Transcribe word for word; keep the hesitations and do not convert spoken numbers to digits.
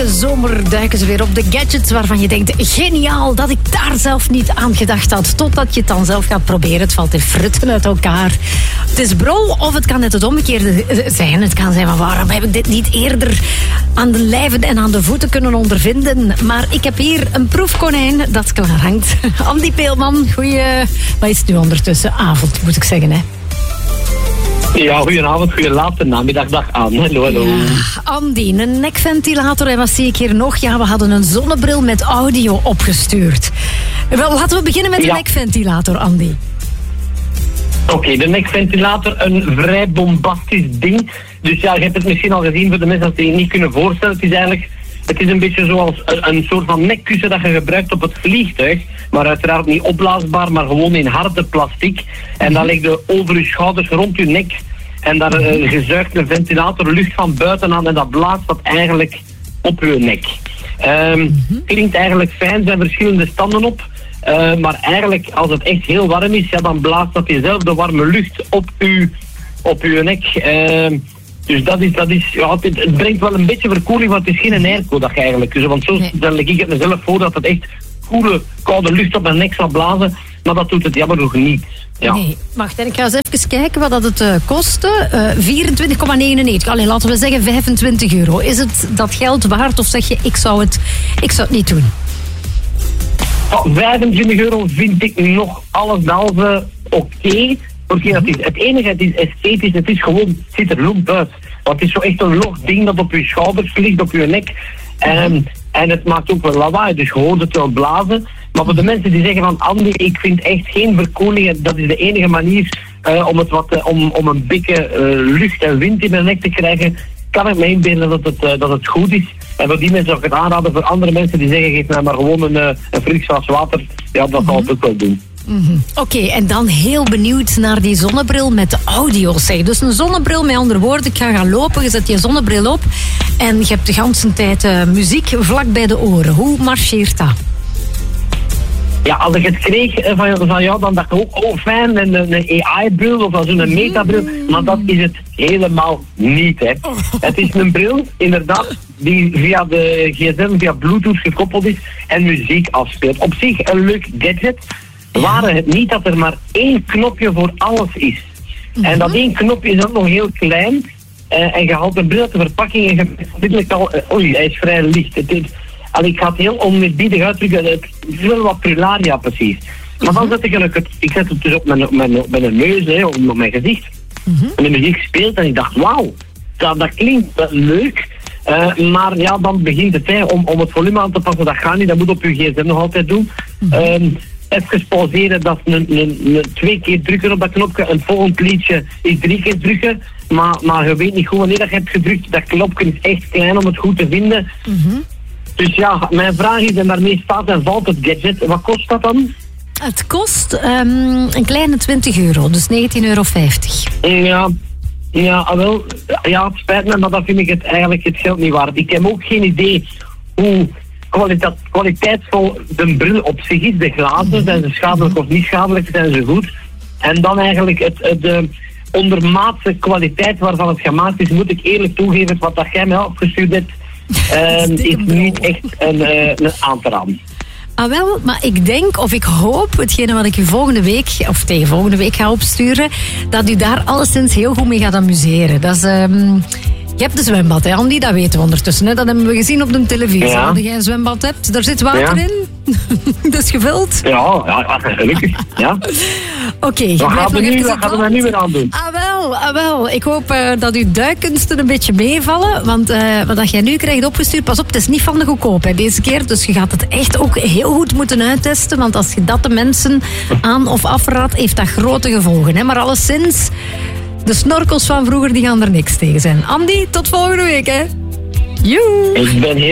Elke zomer duiken ze weer op de gadgets waarvan je denkt, geniaal dat ik daar zelf niet aan gedacht had. Totdat je het dan zelf gaat proberen. Het valt in frutten uit elkaar. Het is bro of het kan net het omgekeerde zijn. Het kan zijn van waarom heb ik dit niet eerder aan de lijven en aan de voeten kunnen ondervinden. Maar ik heb hier een proefkonijn dat klaar hangt. Andy Peelman, goeie... Wat is het nu ondertussen? Avond, moet ik zeggen, hè? Ja, goedenavond, goeie late namiddag, dag aan. Hallo, hallo. Ja, Andy, een nekventilator en wat zie ik hier nog? Ja, we hadden een zonnebril met audio opgestuurd. Wel, laten we beginnen met de ja. nekventilator, Andy. Oké, okay, de nekventilator, een vrij bombastisch ding. Dus ja, je hebt het misschien al gezien voor de mensen dat die het niet kunnen voorstellen. Het is eigenlijk... Het is een beetje zoals een, een soort van nekkussen dat je gebruikt op het vliegtuig. Maar uiteraard niet opblaasbaar, maar gewoon in harde plastic. En dan leg je over je schouders rond je nek. En daar uh, gezuigt een ventilator lucht van buiten aan en dat blaast dat eigenlijk op je nek. Um, klinkt eigenlijk fijn, er zijn verschillende standen op. Uh, maar eigenlijk, als het echt heel warm is, ja, dan blaast dat jezelf warme lucht op je, op je nek. Uh, Dus dat is, dat is ja, het, het brengt wel een beetje verkoeling, want het is geen airco dat eigenlijk. Dus, want zo nee. Dan leg ik het mezelf voor dat het echt koele, koude lucht op mijn nek zal blazen. Maar dat doet het jammer nog niet. Ja. Nee, wacht, en ik ga eens even kijken wat dat het uh, kostte. Uh, vierentwintig komma negenennegentig. Allee, laten we zeggen vijfentwintig euro. Is het dat geld waard of zeg je, ik zou het, ik zou het niet doen? Oh, vijfentwintig euro vind ik nog allesbehalve oké. Okay. Het, is, het enige, het is esthetisch, het is gewoon, het ziet er lomp uit. Want het is zo echt een log ding dat op je schouders ligt, op je nek. En, en het maakt ook wel lawaai, dus je hoort het wel blazen. Maar voor de mensen die zeggen van, Andy, ik vind echt geen verkoeling, dat is de enige manier uh, om, het wat, uh, om, om een beetje uh, lucht en wind in mijn nek te krijgen, kan ik me inbeelden dat het, uh, dat het goed is. En voor die mensen zou ik het aanraden, voor andere mensen die zeggen, geef mij maar gewoon een, uh, een fris glas water, ja, dat zal het ook wel doen. Mm-hmm. Oké, okay, en dan heel benieuwd naar die zonnebril met de audio. Zeg. Dus een zonnebril, met andere woorden, ik ga gaan lopen, je zet je zonnebril op en je hebt de hele tijd uh, muziek vlak bij de oren. Hoe marcheert dat? Ja, als ik het kreeg van, van jou, dan dacht ik ook, oh fijn, een, een A I-bril of zo'n metabril. Maar dat is het helemaal niet, hè. Oh. Het is een bril, inderdaad, die via de gsm, via Bluetooth gekoppeld is en muziek afspeelt. Op zich een leuk gadget. Waren het niet dat er maar één knopje voor alles is. Mm-hmm. En dat één knopje is ook nog heel klein. Uh, en je haalt een bril uit de verpakking en je hebt al... Uh, oei, hij is vrij licht. Het is, al, ik ga het heel onmisbiedig uitdrukken. Het is wel wat prularia precies. Maar mm-hmm. dan zet ik het... Ik zet het dus op mijn, mijn, mijn neus, hè, op, op mijn gezicht. Mm-hmm. En de muziek speelt en ik dacht, wauw, dat, dat klinkt uh, leuk. Uh, maar ja, dan begint het, hè, om, om het volume aan te passen. Dat gaat niet, dat moet op je gsm nog altijd doen. Mm-hmm. Um, Even pauzeren, dat is een, een, een, twee keer drukken op dat knopje. Een volgend liedje is drie keer drukken. Maar, maar je weet niet goed wanneer dat je hebt gedrukt. Dat knopje is echt klein om het goed te vinden. Mm-hmm. Dus ja, mijn vraag is, en daarmee staat en valt het gadget. Wat kost dat dan? Het kost um, een kleine twintig euro, dus negentien euro vijftig. Ja, ja, wel, ja, het spijt me, maar dat vind ik het eigenlijk het geld niet waard. Ik heb ook geen idee hoe... Kwaliteit, kwaliteitsvol de bril op zich is. De glazen, zijn ze schadelijk of niet schadelijk, zijn ze goed. En dan eigenlijk het, het, de ondermaatse kwaliteit waarvan het gemaakt is, moet ik eerlijk toegeven, wat dat jij mij opgestuurd hebt, uh, is niet echt een, uh, een aan te raden. Ah wel, maar ik denk of ik hoop, hetgene wat ik u volgende week, of tegen volgende week ga opsturen, dat u daar alleszins heel goed mee gaat amuseren. Dat is... Um... Je hebt een zwembad, hè Andy, dat weten we ondertussen. Hè? Dat hebben we gezien op de televisie. Ja. Als jij een zwembad hebt, daar zit water ja. in. Dat is gevuld. Ja, ja gelukkig. Ja. Oké, okay, wat gaan we nu, wat gaan we nu weer aan doen? Ah wel, ah, wel. Ik hoop uh, dat uw duikkunsten een beetje meevallen. Want uh, wat jij nu krijgt opgestuurd, pas op, het is niet van de goedkoop hè, deze keer. Dus je gaat het echt ook heel goed moeten uittesten. Want als je dat de mensen aan- of afraadt, heeft dat grote gevolgen. Hè? Maar alleszins... De snorkels van vroeger die gaan er niks tegen zijn. Andy, tot volgende week, hè. Joe! Ik ben heel